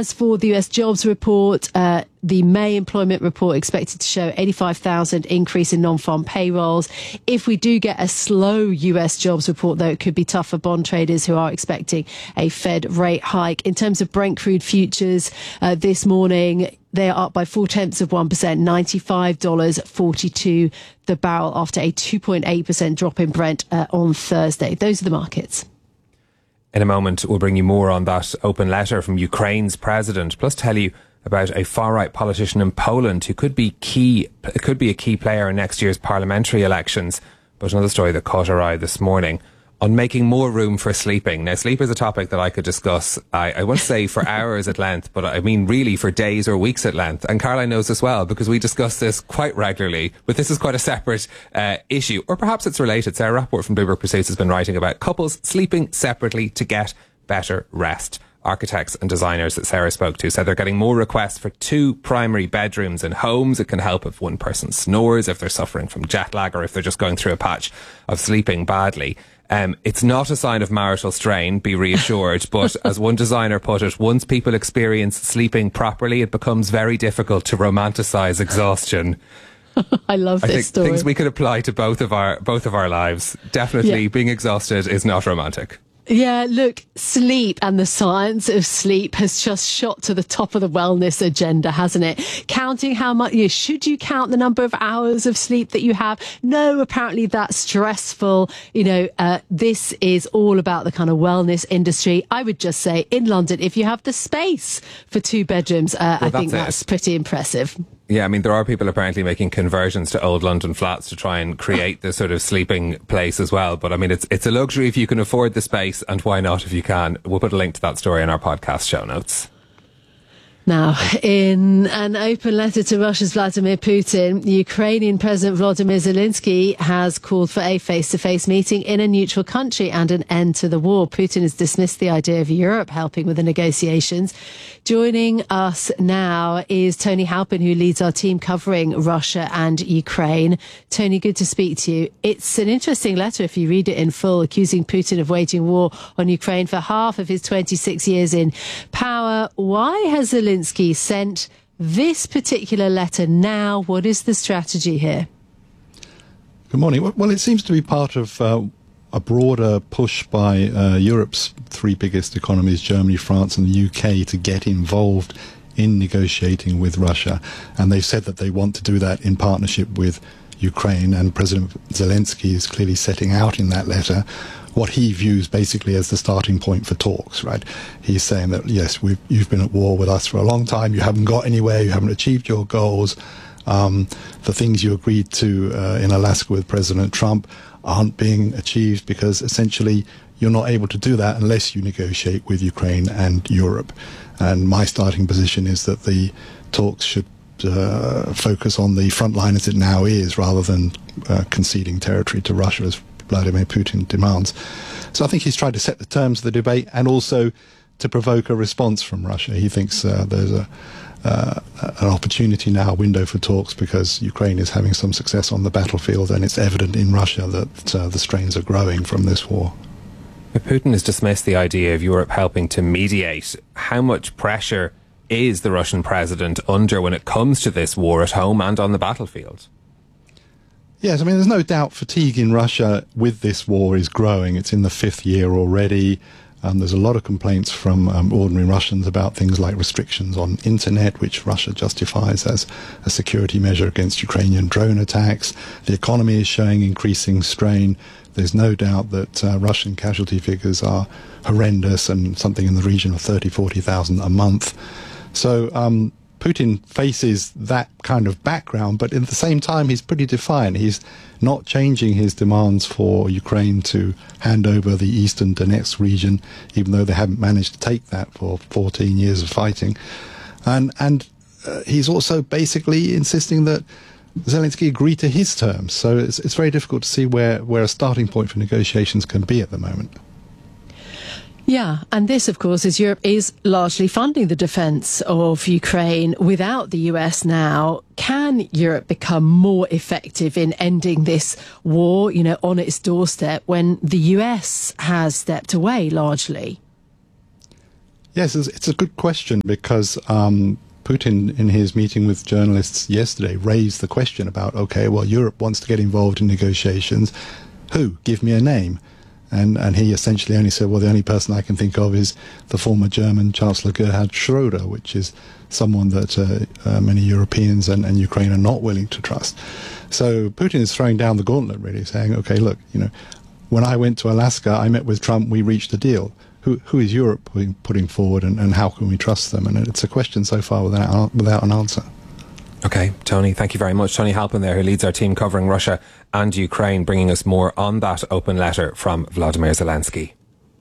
As for the US jobs report, the May employment report expected to show 85,000 increase in non-farm payrolls. If we do get a slow US jobs report, though, it could be tough for bond traders who are expecting a Fed rate hike. In terms of Brent crude futures, this morning, they are up by 0.4%, $95.42 the barrel after a 2.8% drop in Brent on Thursday. Those are the markets. In a moment, we'll bring you more on that open letter from Ukraine's president, plus tell you about a far-right politician in Poland who could be a key player in next year's parliamentary elections. But another story that caught our eye this morning on making more room for sleeping. Now, sleep is a topic that I could discuss, I won't say for hours at length, but I mean really for days or weeks at length. And Caroline knows this well because we discuss this quite regularly, but this is quite a separate issue. Or perhaps it's related. Sarah Rapport from Bloomberg Pursuits has been writing about couples sleeping separately to get better rest. Architects and designers that Sarah spoke to said they're getting more requests for 2 primary bedrooms in homes. It can help if one person snores, if they're suffering from jet lag, or if they're just going through a patch of sleeping badly. It's not a sign of marital strain, be reassured, but as one designer put it, once people experience sleeping properly, it becomes very difficult to romanticize exhaustion. I love this story. Things we could apply to both of our lives. Definitely, being exhausted is not romantic. Yeah, look, sleep and the science of sleep has just shot to the top of the wellness agenda, hasn't it? Counting how much, should you count the number of hours of sleep that you have? No, apparently that's stressful. This is all about the kind of wellness industry. I would just say in London, if you have the space for 2 bedrooms, I think that's pretty impressive. Yeah, I mean, there are people apparently making conversions to old London flats to try and create this sort of sleeping place as well. But I mean, it's a luxury if you can afford the space, and why not if you can? We'll put a link to that story in our podcast show notes. Now, in an open letter to Russia's Vladimir Putin, Ukrainian President Volodymyr Zelensky has called for a face-to-face meeting in a neutral country and an end to the war. Putin has dismissed the idea of Europe helping with the negotiations. Joining us now is Tony Halpin, who leads our team covering Russia and Ukraine. Tony, good to speak to you. It's an interesting letter if you read it in full, accusing Putin of waging war on Ukraine for half of his 26 years in power. Why has Zelensky sent this particular letter now? What is the strategy here? Good morning. Well, it seems to be part of a broader push by Europe's 3 biggest economies, Germany, France and the UK, to get involved in negotiating with Russia. And they've said that they want to do that in partnership with Ukraine. And President Zelensky is clearly setting out in that letter what he views basically as the starting point for talks, right? He's saying that, yes, you've been at war with us for a long time. You haven't got anywhere. You haven't achieved your goals. The things you agreed to in Alaska with President Trump aren't being achieved because essentially you're not able to do that unless you negotiate with Ukraine and Europe. And my starting position is that the talks should focus on the front line as it now is, rather than conceding territory to Russia as Vladimir Putin demands. So I think he's tried to set the terms of the debate and also to provoke a response from Russia. He thinks there's an opportunity now, a window for talks, because Ukraine is having some success on the battlefield, and it's evident in Russia that the strains are growing from this war. Putin has dismissed the idea of Europe helping to mediate. How much pressure is the Russian president under when it comes to this war at home and on the battlefield? Yes, I mean, there's no doubt fatigue in Russia with this war is growing. It's in the 5th year already. There's a lot of complaints from ordinary Russians about things like restrictions on internet, which Russia justifies as a security measure against Ukrainian drone attacks. The economy is showing increasing strain. There's no doubt that Russian casualty figures are horrendous, and something in the region of 30,000, 40,000 a month. So Putin faces that kind of background, but at the same time, he's pretty defiant. He's not changing his demands for Ukraine to hand over the eastern Donetsk region, even though they haven't managed to take that for 14 years of fighting. And he's also basically insisting that Zelensky agree to his terms. So it's very difficult to see where a starting point for negotiations can be at the moment. Yeah, and this, of course, is Europe is largely funding the defence of Ukraine without the US now. Can Europe become more effective in ending this war, on its doorstep when the US has stepped away largely? Yes, it's a good question because Putin, in his meeting with journalists yesterday, raised the question about, okay, well, Europe wants to get involved in negotiations. Who? Give me a name. And he essentially only said, well, the only person I can think of is the former German Chancellor Gerhard Schröder, which is someone that many Europeans and Ukraine are not willing to trust. So Putin is throwing down the gauntlet, really, saying, okay, look, when I went to Alaska, I met with Trump, we reached a deal. Who is Europe putting forward, and how can we trust them? And it's a question so far without an answer. Okay, Tony, thank you very much. Tony Halpin there, who leads our team covering Russia and Ukraine, bringing us more on that open letter from Vladimir Zelensky.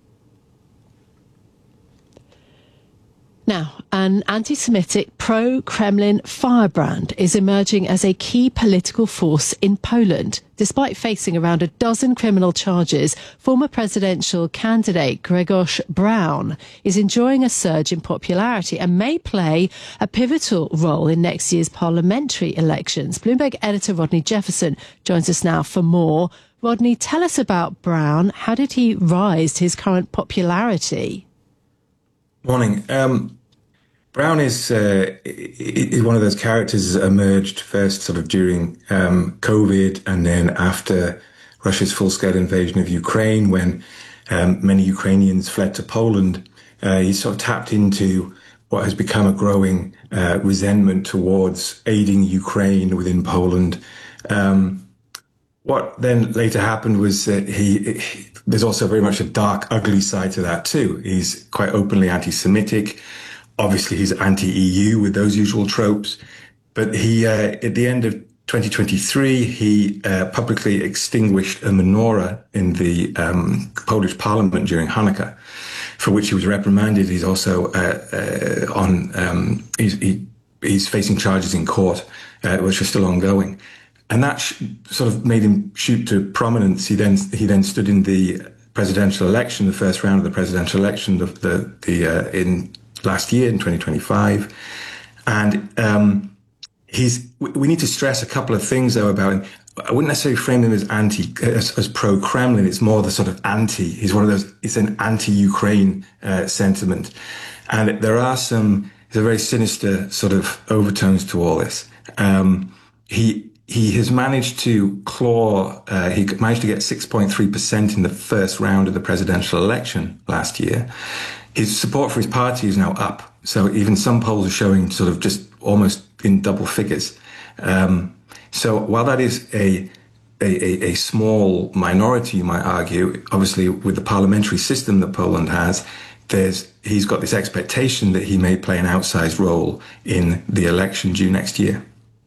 Now, an anti-Semitic pro-Kremlin firebrand is emerging as a key political force in Poland. Despite facing around a dozen criminal charges, former presidential candidate Grzegorz Braun is enjoying a surge in popularity and may play a pivotal role in next year's parliamentary elections. Bloomberg editor Rodney Jefferson joins us now for more. Rodney, tell us about Braun. How did he rise to his current popularity? Morning. Braun is one of those characters that emerged first sort of during COVID and then after Russia's full-scale invasion of Ukraine, when many Ukrainians fled to Poland. He sort of tapped into what has become a growing resentment towards aiding Ukraine within Poland. What then later happened was that there's also very much a dark, ugly side to that too. He's quite openly anti-Semitic. Obviously, he's anti-EU with those usual tropes. But he, at the end of 2023, he publicly extinguished a menorah in the Polish parliament during Hanukkah, for which he was reprimanded. He's also he's facing charges in court, which are still ongoing. And that sort of made him shoot to prominence. He then stood in the presidential election, the first round of the presidential election of in last year in 2025. And we need to stress a couple of things though about him. I wouldn't necessarily frame him as pro-Kremlin. It's more the sort of anti. He's one of those. It's an anti-Ukraine sentiment, and there's a very sinister sort of overtones to all this. He has managed to he managed to get 6.3% in the first round of the presidential election last year. His support for his party is now up. So even some polls are showing sort of just almost in double figures. So while that is a small minority, you might argue, obviously with the parliamentary system that Poland has, he's got this expectation that he may play an outsized role in the election due next year.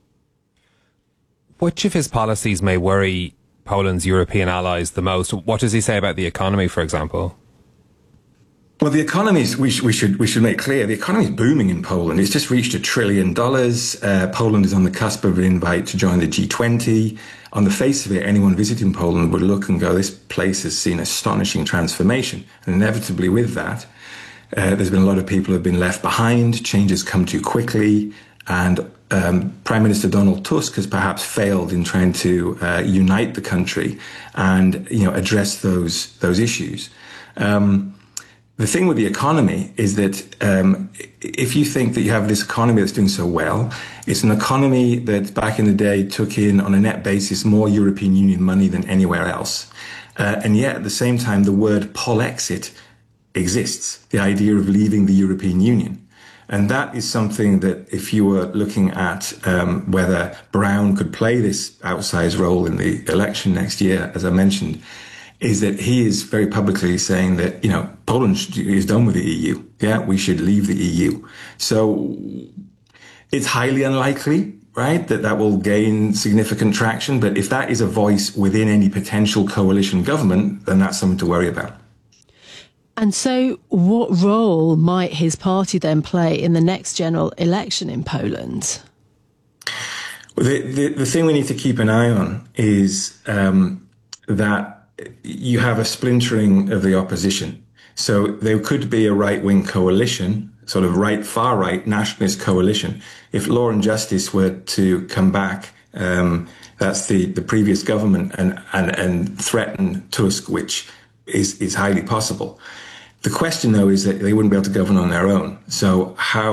Which of his policies may worry Poland's European allies the most? What does he say about the economy, for example? Well, the economy, we should make clear, the economy is booming in Poland. It's just reached $1 trillion. Poland is on the cusp of an invite to join the G20. On the face of it, anyone visiting Poland would look and go, this place has seen astonishing transformation. And inevitably with that, there's been a lot of people who have been left behind. Changes come too quickly. And Prime Minister Donald Tusk has perhaps failed in trying to unite the country and address those issues. The thing with the economy is that if you think that you have this economy that's doing so well, it's an economy that back in the day took in on a net basis more European Union money than anywhere else. And yet at the same time, the word Polexit exists, the idea of leaving the European Union. And that is something that if you were looking at whether Braun could play this outsized role in the election next year, as I mentioned, is that he is very publicly saying that, Poland is done with the EU. Yeah, we should leave the EU. So it's highly unlikely, right, that will gain significant traction. But if that is a voice within any potential coalition government, then that's something to worry about. And so what role might his party then play in the next general election in Poland? Well, the thing we need to keep an eye on is that you have a splintering of the opposition. So there could be a right-wing coalition, sort of far right nationalist coalition. If Law and Justice were to come back, that's the previous government and threaten Tusk, which is highly possible. The question, though, is that they wouldn't be able to govern on their own. So how